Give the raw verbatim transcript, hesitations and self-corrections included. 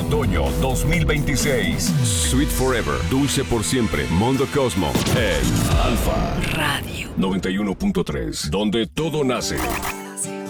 Otoño dos mil veintiséis. Sweet Forever, dulce por siempre. Mondo Cosmo en Alfa Radio noventa y uno punto tres, donde todo nace.